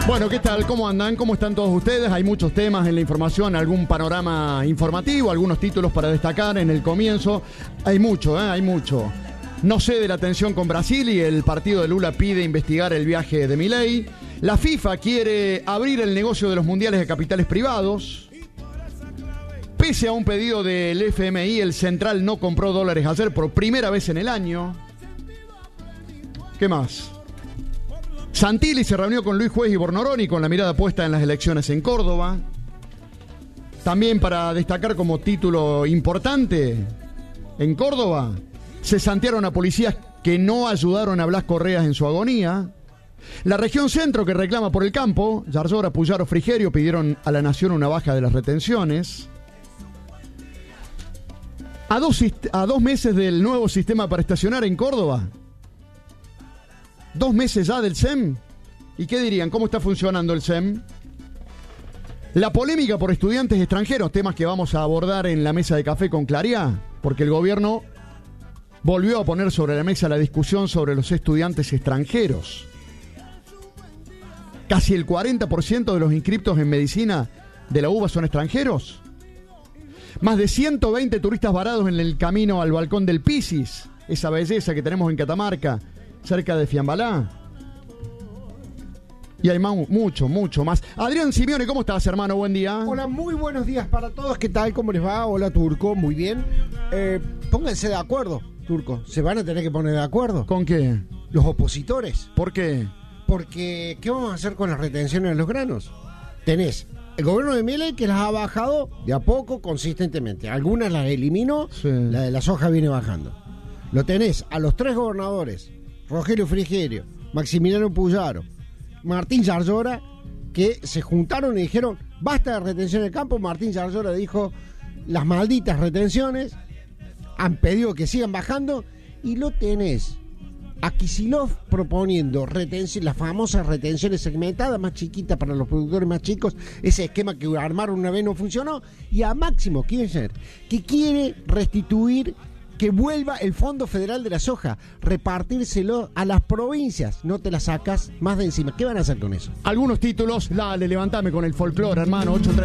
Bueno, ¿qué tal? ¿Cómo andan? ¿Cómo están todos ustedes? Hay muchos temas en la información, algún panorama informativo, algunos títulos para destacar en el comienzo. Hay mucho, hay mucho. No cede la tensión con Brasil y el partido de Lula pide investigar el viaje de Milei. La FIFA quiere abrir el negocio de los mundiales de capitales privados. Pese a un pedido del FMI, el Central no compró dólares ayer por primera vez en el año. ¿Qué más? Santilli se reunió con Luis Juez y Bornoroni con la mirada puesta en las elecciones en Córdoba. También para destacar como título importante, en Córdoba se santearon a policías que no ayudaron a Blas Correas en su agonía. La región centro que reclama por el campo, Yarzora, Puyaro, Frigerio pidieron a la nación una baja de las retenciones. A dos meses del nuevo sistema para estacionar en Córdoba. 2 meses ya del SEM. ¿Y qué dirían? ¿Cómo está funcionando el SEM? La polémica por estudiantes extranjeros, temas que vamos a abordar en la mesa de café con Clariá, porque el gobierno volvió a poner sobre la mesa la discusión sobre los estudiantes extranjeros. Casi el 40% de los inscriptos en medicina de la UBA son extranjeros. Más de 120 turistas varados en el camino al balcón del Pisis, esa belleza que tenemos en Catamarca, cerca de Fiambalá. Y hay mucho más. Adrián Simeone, ¿cómo estás, hermano? Buen día. Hola, muy buenos días para todos. ¿Qué tal? ¿Cómo les va? Hola, Turco. Muy bien. Pónganse de acuerdo, Turco. Se van a tener que poner de acuerdo. ¿Con qué? Los opositores. ¿Por qué? Porque, ¿qué vamos a hacer con las retenciones de los granos? Tenés el gobierno de Milei que las ha bajado de a poco, consistentemente. Algunas las eliminó, sí. La de la soja viene bajando. Lo tenés a los 3 gobernadores, Rogelio Frigerio, Maximiliano Puyaro, Martín Yarzora, que se juntaron y dijeron, basta de retención del campo. Martín Yarzora dijo, las malditas retenciones, han pedido que sigan bajando, y lo tenés a Kicillof proponiendo las famosas retenciones segmentadas, más chiquitas para los productores más chicos, ese esquema que armaron una vez no funcionó, y a Máximo Kirchner, que quiere restituir, que vuelva el Fondo Federal de la Soja, repartírselo a las provincias, no te la sacas más de encima. ¿Qué van a hacer con eso? Algunos títulos, dale, levantame con el folclore, hermano. 8:30.